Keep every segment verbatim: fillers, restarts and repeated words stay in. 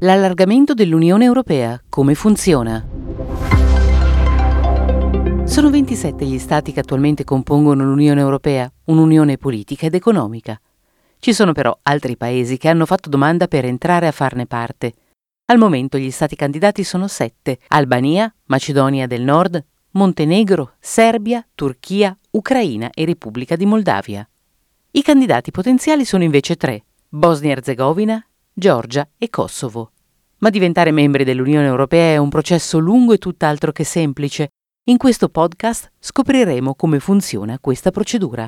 L'allargamento dell'Unione Europea, come funziona? Sono ventisette gli stati che attualmente compongono l'Unione Europea, un'unione politica ed economica. Ci sono però altri paesi che hanno fatto domanda per entrare a farne parte. Al momento gli stati candidati sono sette: Albania, Macedonia del Nord, Montenegro, Serbia, Turchia, Ucraina e Repubblica di Moldavia. I candidati potenziali sono invece tre: Bosnia-Erzegovina, Georgia e Kosovo. Ma diventare membri dell'Unione Europea è un processo lungo e tutt'altro che semplice. In questo podcast scopriremo come funziona questa procedura.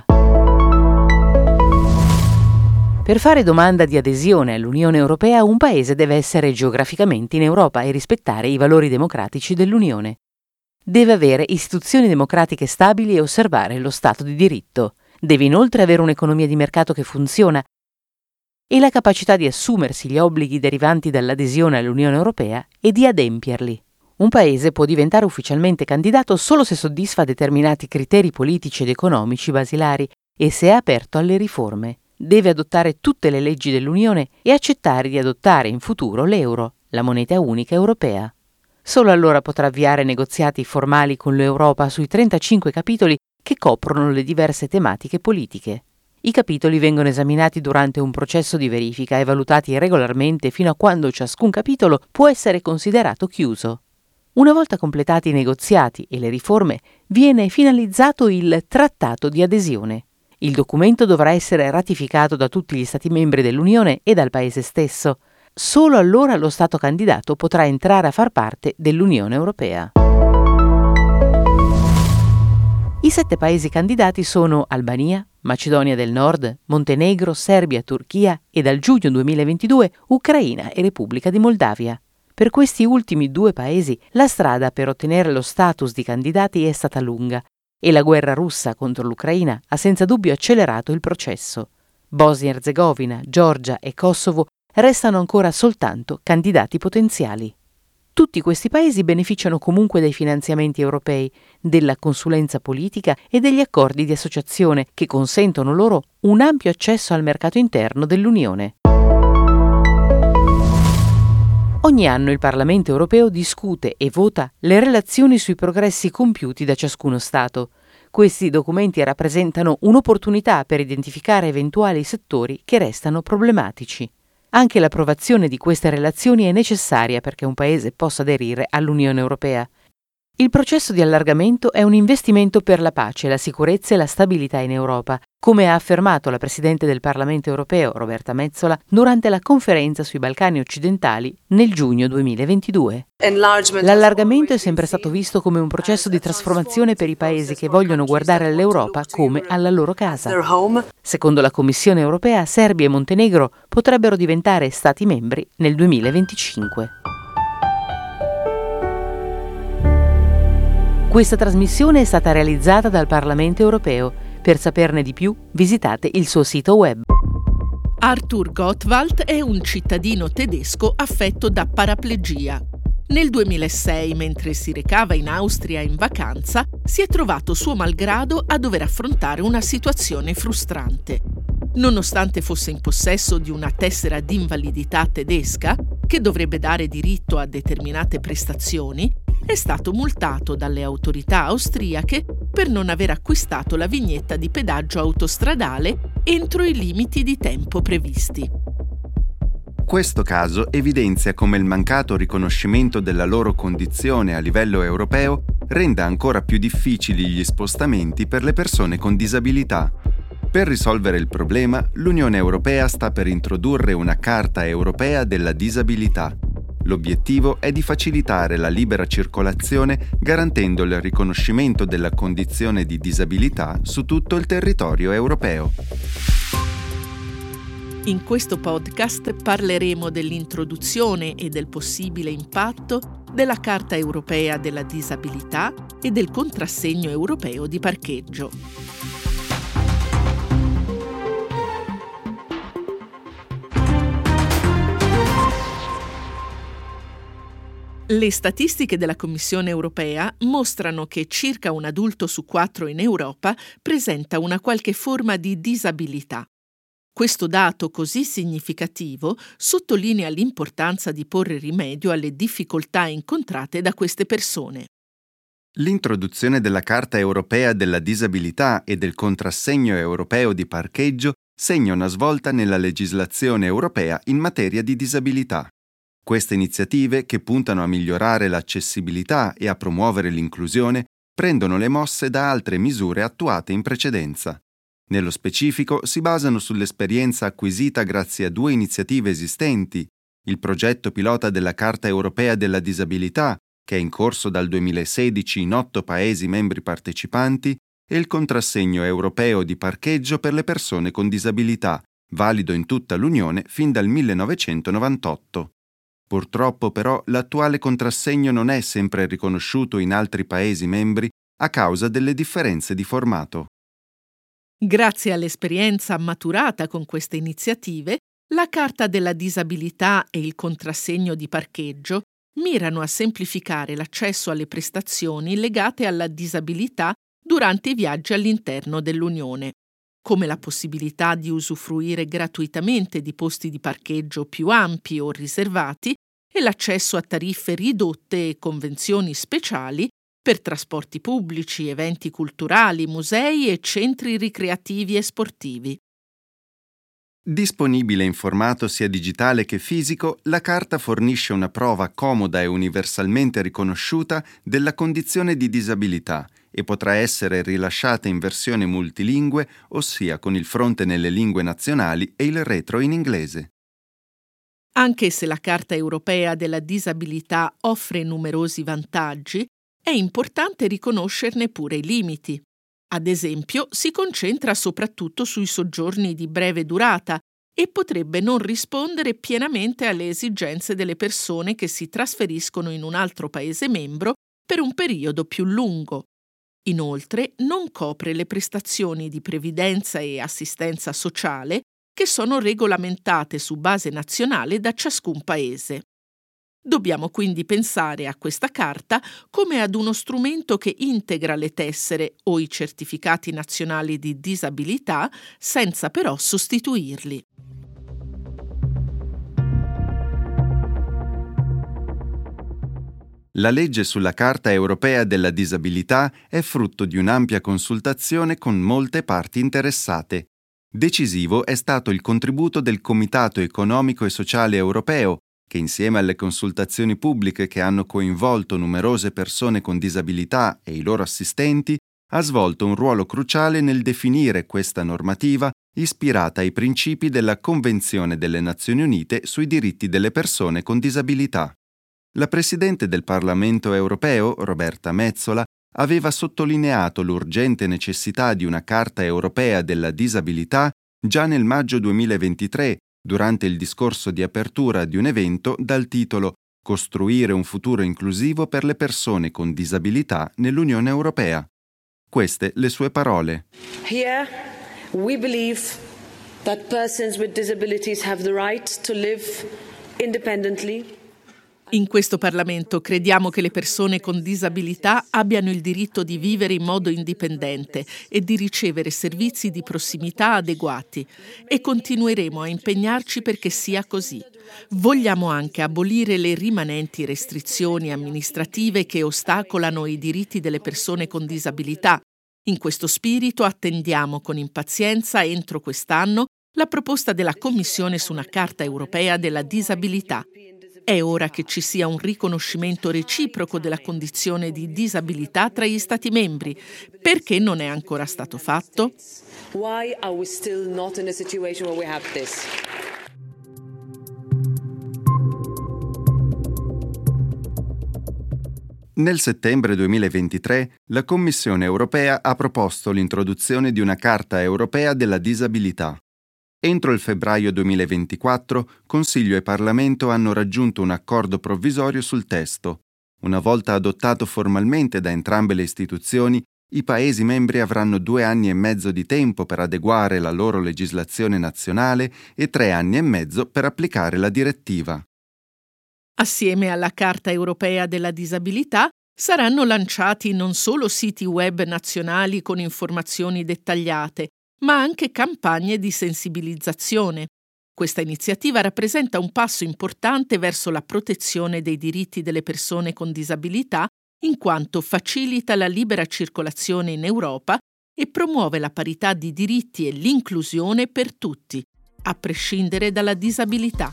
Per fare domanda di adesione all'Unione Europea, un paese deve essere geograficamente in Europa e rispettare i valori democratici dell'Unione. Deve avere istituzioni democratiche stabili e osservare lo Stato di diritto. Deve inoltre avere un'economia di mercato che funziona e la capacità di assumersi gli obblighi derivanti dall'adesione all'Unione Europea e di adempierli. Un paese può diventare ufficialmente candidato solo se soddisfa determinati criteri politici ed economici basilari e se è aperto alle riforme. Deve adottare tutte le leggi dell'Unione e accettare di adottare in futuro l'euro, la moneta unica europea. Solo allora potrà avviare negoziati formali con l'Europa sui trentacinque capitoli che coprono le diverse tematiche politiche. I capitoli vengono esaminati durante un processo di verifica e valutati regolarmente fino a quando ciascun capitolo può essere considerato chiuso. Una volta completati i negoziati e le riforme, viene finalizzato il Trattato di adesione. Il documento dovrà essere ratificato da tutti gli Stati membri dell'Unione e dal Paese stesso. Solo allora lo Stato candidato potrà entrare a far parte dell'Unione Europea. I sette paesi candidati sono Albania, Macedonia del Nord, Montenegro, Serbia, Turchia e dal giugno duemilaventidue Ucraina e Repubblica di Moldavia. Per questi ultimi due paesi la strada per ottenere lo status di candidati è stata lunga e la guerra russa contro l'Ucraina ha senza dubbio accelerato il processo. Bosnia-Erzegovina, Georgia e Kosovo restano ancora soltanto candidati potenziali. Tutti questi paesi beneficiano comunque dei finanziamenti europei, della consulenza politica e degli accordi di associazione che consentono loro un ampio accesso al mercato interno dell'Unione. Ogni anno il Parlamento europeo discute e vota le relazioni sui progressi compiuti da ciascuno Stato. Questi documenti rappresentano un'opportunità per identificare eventuali settori che restano problematici. Anche l'approvazione di queste relazioni è necessaria perché un paese possa aderire all'Unione Europea. Il processo di allargamento è un investimento per la pace, la sicurezza e la stabilità in Europa, come ha affermato la Presidente del Parlamento europeo, Roberta Metsola, durante la conferenza sui Balcani occidentali nel giugno duemilaventidue. L'allargamento è sempre stato visto come un processo di trasformazione per i paesi che vogliono guardare all'Europa come alla loro casa. Secondo la Commissione europea, Serbia e Montenegro potrebbero diventare Stati membri nel duemilaventicinque. Questa trasmissione è stata realizzata dal Parlamento europeo. Per saperne di più, visitate il suo sito web. Arthur Gottwald è un cittadino tedesco affetto da paraplegia. Nel duemilasei, mentre si recava in Austria in vacanza, si è trovato suo malgrado a dover affrontare una situazione frustrante. Nonostante fosse in possesso di una tessera d'invalidità tedesca, che dovrebbe dare diritto a determinate prestazioni, è stato multato dalle autorità austriache per non aver acquistato la vignetta di pedaggio autostradale entro i limiti di tempo previsti. Questo caso evidenzia come il mancato riconoscimento della loro condizione a livello europeo renda ancora più difficili gli spostamenti per le persone con disabilità. Per risolvere il problema, l'Unione Europea sta per introdurre una Carta Europea della Disabilità. L'obiettivo è di facilitare la libera circolazione garantendo il riconoscimento della condizione di disabilità su tutto il territorio europeo. In questo podcast parleremo dell'introduzione e del possibile impatto della Carta Europea della Disabilità e del contrassegno europeo di parcheggio. Le statistiche della Commissione europea mostrano che circa un adulto su quattro in Europa presenta una qualche forma di disabilità. Questo dato così significativo sottolinea l'importanza di porre rimedio alle difficoltà incontrate da queste persone. L'introduzione della Carta europea della disabilità e del contrassegno europeo di parcheggio segna una svolta nella legislazione europea in materia di disabilità. Queste iniziative, che puntano a migliorare l'accessibilità e a promuovere l'inclusione, prendono le mosse da altre misure attuate in precedenza. Nello specifico si basano sull'esperienza acquisita grazie a due iniziative esistenti: il progetto pilota della Carta europea della disabilità, che è in corso dal duemilasedici in otto Paesi membri partecipanti, e il contrassegno europeo di parcheggio per le persone con disabilità, valido in tutta l'Unione fin dal millenovecentonovantotto. Purtroppo però l'attuale contrassegno non è sempre riconosciuto in altri Paesi membri a causa delle differenze di formato. Grazie all'esperienza maturata con queste iniziative, la Carta della disabilità e il contrassegno di parcheggio mirano a semplificare l'accesso alle prestazioni legate alla disabilità durante i viaggi all'interno dell'Unione, come la possibilità di usufruire gratuitamente di posti di parcheggio più ampi o riservati e l'accesso a tariffe ridotte e convenzioni speciali per trasporti pubblici, eventi culturali, musei e centri ricreativi e sportivi. Disponibile in formato sia digitale che fisico, la carta fornisce una prova comoda e universalmente riconosciuta della condizione di disabilità e potrà essere rilasciata in versione multilingue, ossia con il fronte nelle lingue nazionali e il retro in inglese. Anche se la Carta europea della disabilità offre numerosi vantaggi, è importante riconoscerne pure i limiti. Ad esempio, si concentra soprattutto sui soggiorni di breve durata e potrebbe non rispondere pienamente alle esigenze delle persone che si trasferiscono in un altro Paese membro per un periodo più lungo. Inoltre, non copre le prestazioni di previdenza e assistenza sociale che sono regolamentate su base nazionale da ciascun Paese. Dobbiamo quindi pensare a questa carta come ad uno strumento che integra le tessere o i certificati nazionali di disabilità senza però sostituirli. La legge sulla Carta europea della disabilità è frutto di un'ampia consultazione con molte parti interessate. Decisivo è stato il contributo del Comitato economico e sociale europeo, che insieme alle consultazioni pubbliche che hanno coinvolto numerose persone con disabilità e i loro assistenti, ha svolto un ruolo cruciale nel definire questa normativa ispirata ai principi della Convenzione delle Nazioni Unite sui diritti delle persone con disabilità. La Presidente del Parlamento europeo, Roberta Metsola, aveva sottolineato l'urgente necessità di una Carta europea della disabilità già nel maggio duemilaventitré, durante il discorso di apertura di un evento dal titolo Costruire un futuro inclusivo per le persone con disabilità nell'Unione Europea. Queste le sue parole. Here we believe that persons with disabilities have the right to live independently. In questo Parlamento crediamo che le persone con disabilità abbiano il diritto di vivere in modo indipendente e di ricevere servizi di prossimità adeguati e continueremo a impegnarci perché sia così. Vogliamo anche abolire le rimanenti restrizioni amministrative che ostacolano i diritti delle persone con disabilità. In questo spirito attendiamo con impazienza entro quest'anno la proposta della Commissione su una Carta europea della disabilità. È ora che ci sia un riconoscimento reciproco della condizione di disabilità tra gli Stati membri. Perché non è ancora stato fatto? Why are we still not in a situation where we have this? Nel settembre duemilaventitré, la Commissione europea ha proposto l'introduzione di una Carta europea della disabilità. Entro il febbraio duemilaventiquattro, Consiglio e Parlamento hanno raggiunto un accordo provvisorio sul testo. Una volta adottato formalmente da entrambe le istituzioni, i Paesi membri avranno due anni e mezzo di tempo per adeguare la loro legislazione nazionale e tre anni e mezzo per applicare la direttiva. Assieme alla Carta europea della disabilità saranno lanciati non solo siti web nazionali con informazioni dettagliate, ma anche campagne di sensibilizzazione. Questa iniziativa rappresenta un passo importante verso la protezione dei diritti delle persone con disabilità, in quanto facilita la libera circolazione in Europa e promuove la parità di diritti e l'inclusione per tutti, a prescindere dalla disabilità.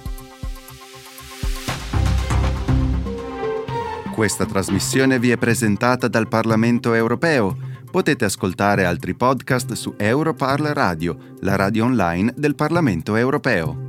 Questa trasmissione vi è presentata dal Parlamento Europeo. Potete ascoltare altri podcast su Europarl Radio, la radio online del Parlamento Europeo.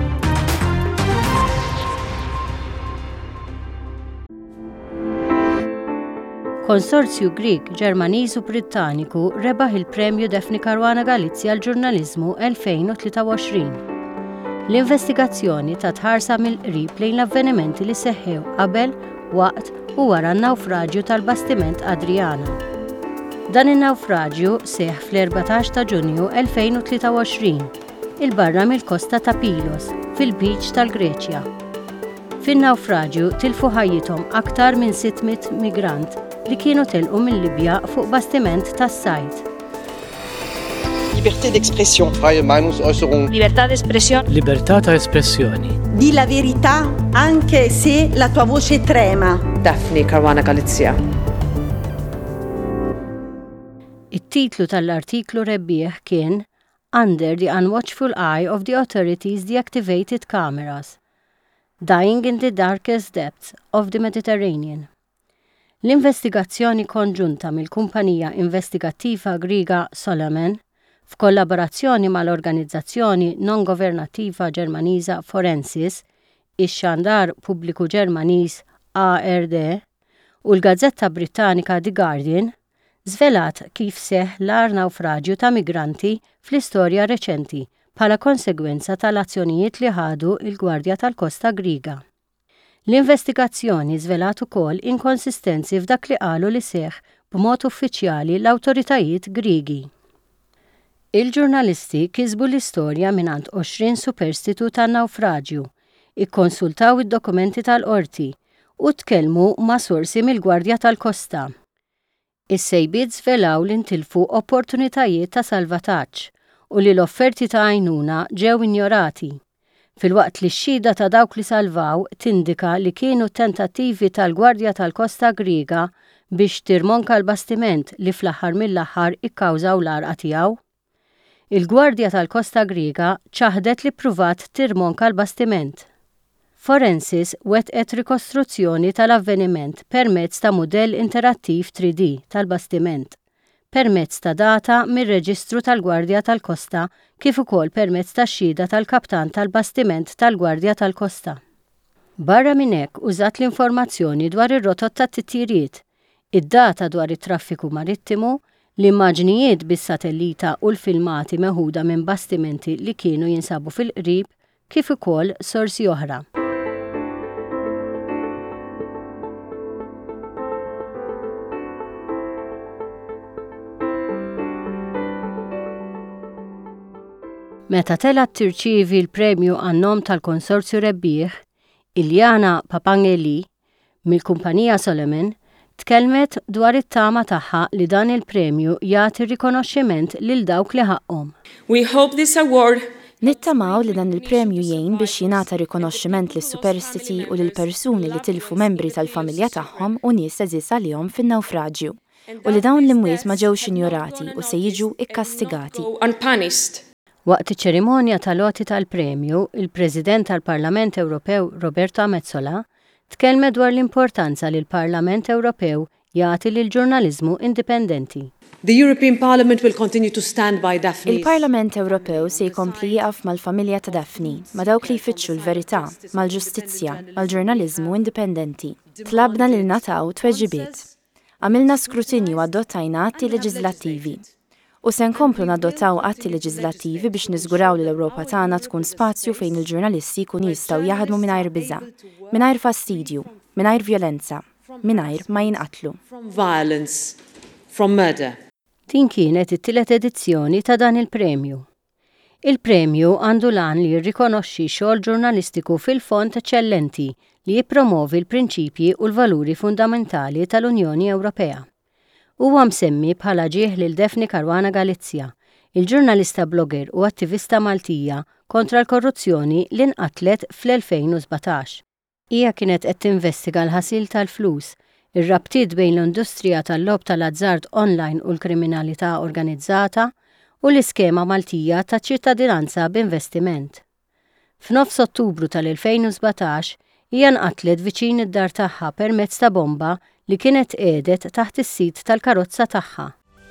Konsorzju Grik, Ġermaniż u Brittaniku rebaħ il-Premju Daphne Caruana Galizia għall-ġurnaliżmu elfejn u tlieta għoxrin. L-investigazzjoni ta' tħarsa mill-qrib lejn l-avvenimenti li seħħew qabel, waqt u wara n-nawfraġġju tal-bastiment Adriana. Dan in-nawfraġġju seħħ fl-erbatax ta' Ġunju elfejn u tlieta għoxrin, il-barra mill-kosta ta' Pilos, fil-biċ tal-Greċja. Fin-nawfraġġju tilfu ħajjithom aktar minn sittmit migrant li kienu telqu mill-Libja fuq bastiment tas-sajd. Libertà d'espressione. Freie Meinungsäußerung. Libertà d'espressione. Libertà ta' espressioni. Di la verità anche se la tua voce trema. Daphne Caruana Galizia. It-titlu tal-artiklu rebbieħ kien Under the Unwatchful Eye of the Authorities' Deactivated Cameras. Dying in the Darkest Depths of the Mediterranean. L-investigazzjoni konġunta mill-kumpanija investigattiva Griega Solomon f'kollaborazzjoni mal-organizzazzjoni non-governattiva Ġermaniża Forensis, ix-xandar pubbliku Ġermaniż A R D u l-Gazzetta Brittanika The Guardian żvelat kif seħħ l-ar nawfraġġju ta' migranti fl-istorja reċenti bħala konsegwenza tal-azzjonijiet li ħadu l-Gwardja tal-Kosta Griega. L-investigazzjoni żvelat ukoll inkonsistenzi f'dak li qalu li seħħ b'mod uffiċjali l-awtoritajiet Griegi. Il-ġurnalisti kisbu l-istorja mingħand għoxrin superstitu tan-nawfraġġju, ikkonsultaw id-dokumenti tal-qorti u tkellmu ma' sorsi mill-Gwardja tal-Kosta. Is-sejbiet żvelaw li ntilfu opportunitajiet ta' salvataġġ u li l-offerti ta' għajnuna ġew injorati, filwaqt li x-xhieda ta' dawk li salvaw tindika li kienu tentattivi tal-Gwardja tal-Kosta Griega biex tirmonka l-bastiment li fl-aħħar mill-aħħar ikkawżaw l-għarqa tiegħu. Il-Gwardja tal-Kosta Griega ċaħdet li pruvat tirmonka l-bastiment. Forensis wetqet rikostruzzjoni tal-avveniment permezz ta' mudell interattiv three D tal-bastiment, permezz ta' data mir-reġistru tal-Gwardja tal-Kosta kif ukoll permezz ta' xhieda tal-kaptan tal-bastiment tal-Gwardja tal-Kosta. Barra minn hekk użat l-informazzjoni dwar ir-rotot tat-titjiriet, id-data dwar it-traffiku marittimu, l-immaġnijiet bis-satellita u l-filmati meħuda minn bastimenti li kienu jinsabu fil-qrib kif ukoll sorsi oħra. Meta telat tirċievi l-premju għan-nom tal-konsorzju rebbieħ, Iljana Papangeli mill-kumpanija Solomon tkellmet dwar it-tama tagħha li dan il-premju jagħti rikonoxximent lil dawk li ħaqhom. We hope this award Nittamaw li dan il-premju jgħin biex jingħata rikonoxximent lis superstiti u lil persuni li tilfu membri tal-familja tagħhom u nies eżis għalihom fin-nawfraġġju u li dawn l-imwiet ma ġewx injorati u se jiġu ikkastigati. Waqt iċ-ċerimonja tal-għoti tal-premju, il-President tal-Parlament Ewropew Roberta Metsola tkellmet dwar l-importanza li l-Parlament Ewropew jagħti lil ġurnaliżmu indipendenti. The European Parliament will continue to stand by Daphne. Il-Parlament Ewropew se jkompli jaqaf mal-familja ta' Daphne, ma' dawk li jfittxu l-verità, mal-ġustizzja, mal-ġurnaliżmu indipendenti. Tlabna lil nataw tweġibiet. Għamilna skrutinju adottajna atti leġislattivi. U se nkomplu nadottaw atti leġislattivi biex niżguraw li l-Ewropa tagħna tkun spazju fejn il-ġurnalisti jkun jistgħu jaħdmu mingħajr biża', mingħajr fastidju, mingħajr vjolenza, mingħajr ma jinqatlu. From violence, from murder. Din kienet it-tielet edizzjoni ta' dan il-premju. Il-premju għandu lan li jirrikonoxxi xogħol ġurnalistiku fil-fond eċċellenti li jippromovi l-prinċipji u l-valuri fundamentali tal-Unjoni Ewropea. Huwa msemmi bħala ġieħ lil Daphne Caruana Galizia, il-ġurnalista blogger u attivista Maltija kontra l-korruzzjoni li nqatlet fl-elfejn u sbatax. Hija kienet qed tinvestiga l-ħasil tal-flus, ir-rabtiet bejn l-industrija tal-lob tal-azzard online u l-kriminalità organizzata u l-iskema Maltija ta' ċittadinanza b'investiment. F'nofs Ottubru tal-elfejn u sbatax hija nqatlet viċin id-dar tagħha permezz ta' bomba li kienet qiegħdet taħt is-sit tal-karozza tagħha.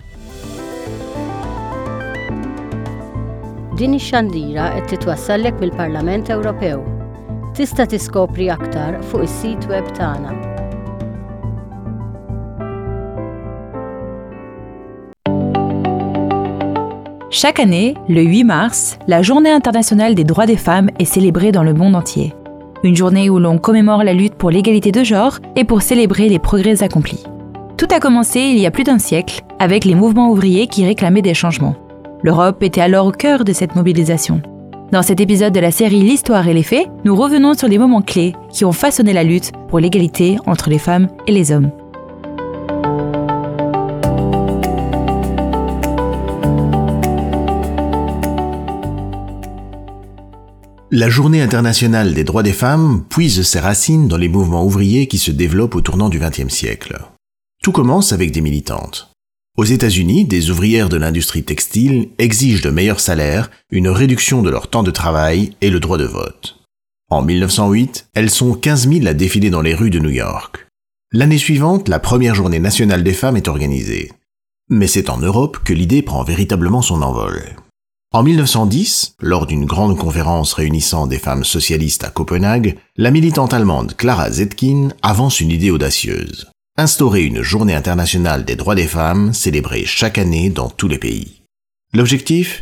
Din ix-xandira qed titwassallek mill-Parlament Ewropew. Tista' tiskopri aktar fuq is-sit web tagħna. Chaque année, le huit mars, la Journée internationale des droits des femmes est célébrée dans le monde entier. Une journée où l'on commémore la lutte pour l'égalité de genre et pour célébrer les progrès accomplis. Tout a commencé il y a plus d'un siècle avec les mouvements ouvriers qui réclamaient des changements. L'Europe était alors au cœur de cette mobilisation. Dans cet épisode de la série L'Histoire et les faits, nous revenons sur des moments clés qui ont façonné la lutte pour l'égalité entre les femmes et les hommes. La Journée internationale des droits des femmes puise ses racines dans les mouvements ouvriers qui se développent au tournant du vingtième siècle. Tout commence avec des militantes. Aux États-Unis, des ouvrières de l'industrie textile exigent de meilleurs salaires, une réduction de leur temps de travail et le droit de vote. En mille neuf cent huit, elles sont quinze mille à défiler dans les rues de New York. L'année suivante, la première journée nationale des femmes est organisée. Mais c'est en Europe que l'idée prend véritablement son envol. En mille neuf cent dix, lors d'une grande conférence réunissant des femmes socialistes à Copenhague, la militante allemande Clara Zetkin avance une idée audacieuse. Instaurer une journée internationale des droits des femmes célébrée chaque année dans tous les pays. L'objectif ?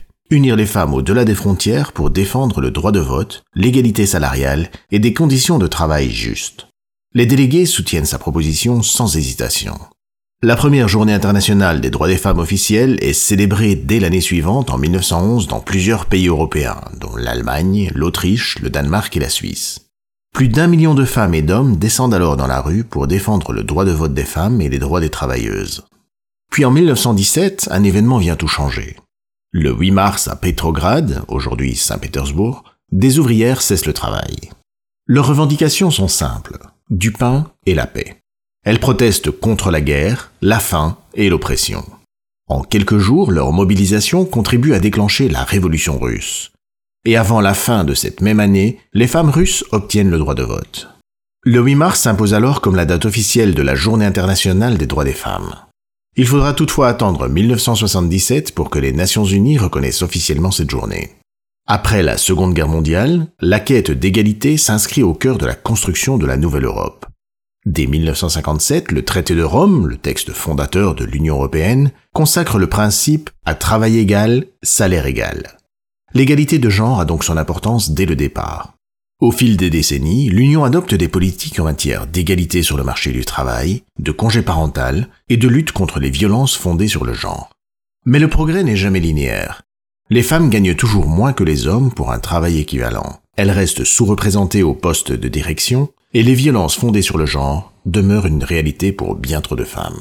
Unir les femmes au-delà des frontières pour défendre le droit de vote, l'égalité salariale et des conditions de travail justes. Les délégués soutiennent sa proposition sans hésitation. La première journée internationale des droits des femmes officielle est célébrée dès l'année suivante, en mille neuf cent onze, dans plusieurs pays européens, dont l'Allemagne, l'Autriche, le Danemark et la Suisse. Plus d'un million de femmes et d'hommes descendent alors dans la rue pour défendre le droit de vote des femmes et les droits des travailleuses. Puis en mille neuf cent dix-sept, un événement vient tout changer. Le huit mars à Petrograd, aujourd'hui Saint-Pétersbourg, des ouvrières cessent le travail. Leurs revendications sont simples, du pain et la paix. Elles protestent contre la guerre, la faim et l'oppression. En quelques jours, leur mobilisation contribue à déclencher la révolution russe. Et avant la fin de cette même année, les femmes russes obtiennent le droit de vote. Le huit mars s'impose alors comme la date officielle de la Journée internationale des droits des femmes. Il faudra toutefois attendre mille neuf cent soixante-dix-sept pour que les Nations unies reconnaissent officiellement cette journée. Après la Seconde Guerre mondiale, la quête d'égalité s'inscrit au cœur de la construction de la Nouvelle Europe. Dès mille neuf cent cinquante-sept, le traité de Rome, le texte fondateur de l'Union européenne, consacre le principe à travail égal, salaire égal. L'égalité de genre a donc son importance dès le départ. Au fil des décennies, l'Union adopte des politiques en matière d'égalité sur le marché du travail, de congé parental et de lutte contre les violences fondées sur le genre. Mais le progrès n'est jamais linéaire. Les femmes gagnent toujours moins que les hommes pour un travail équivalent. Elles restent sous-représentées au poste de direction et les violences fondées sur le genre demeurent une réalité pour bien trop de femmes.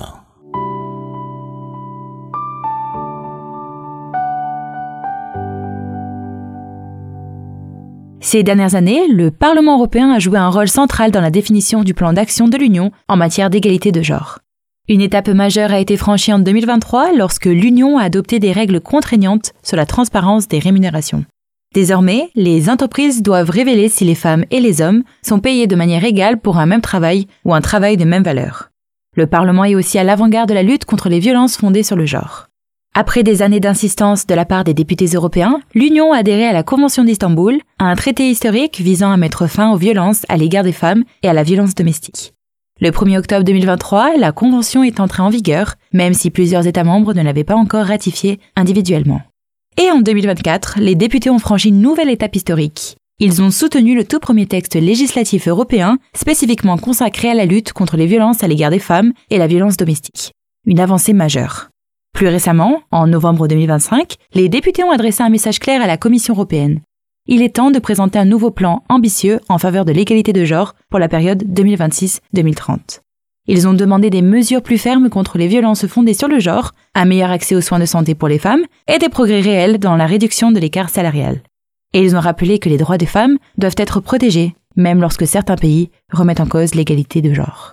Ces dernières années, le Parlement européen a joué un rôle central dans la définition du plan d'action de l'Union en matière d'égalité de genre. Une étape majeure a été franchie en deux mille vingt-trois lorsque l'Union a adopté des règles contraignantes sur la transparence des rémunérations. Désormais, les entreprises doivent révéler si les femmes et les hommes sont payés de manière égale pour un même travail ou un travail de même valeur. Le Parlement est aussi à l'avant-garde de la lutte contre les violences fondées sur le genre. Après des années d'insistance de la part des députés européens, l'Union a adhéré à la Convention d'Istanbul, un traité historique visant à mettre fin aux violences à l'égard des femmes et à la violence domestique. Le premier octobre deux mille vingt-trois, la Convention est entrée en vigueur, même si plusieurs États membres ne l'avaient pas encore ratifiée individuellement. Et en deux mille vingt-quatre, les députés ont franchi une nouvelle étape historique. Ils ont soutenu le tout premier texte législatif européen spécifiquement consacré à la lutte contre les violences à l'égard des femmes et la violence domestique. Une avancée majeure. Plus récemment, en novembre deux mille vingt-cinq, les députés ont adressé un message clair à la Commission européenne. Il est temps de présenter un nouveau plan ambitieux en faveur de l'égalité de genre pour la période deux mille vingt-six deux mille trente. Ils ont demandé des mesures plus fermes contre les violences fondées sur le genre, un meilleur accès aux soins de santé pour les femmes et des progrès réels dans la réduction de l'écart salarial. Et ils ont rappelé que les droits des femmes doivent être protégés, même lorsque certains pays remettent en cause l'égalité de genre.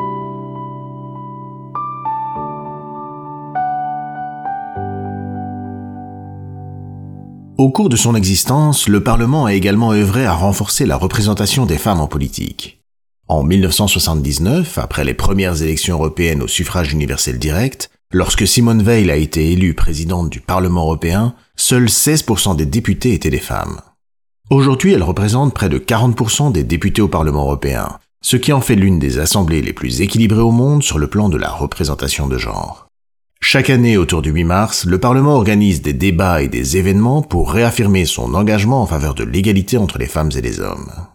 Au cours de son existence, le Parlement a également œuvré à renforcer la représentation des femmes en politique. En mille neuf cent soixante-dix-neuf, après les premières élections européennes au suffrage universel direct, lorsque Simone Veil a été élue présidente du Parlement européen, seuls seize pour cent des députés étaient des femmes. Aujourd'hui, elle représente près de quarante pour cent des députés au Parlement européen, ce qui en fait l'une des assemblées les plus équilibrées au monde sur le plan de la représentation de genre. Chaque année, autour du huit mars, le Parlement organise des débats et des événements pour réaffirmer son engagement en faveur de l'égalité entre les femmes et les hommes.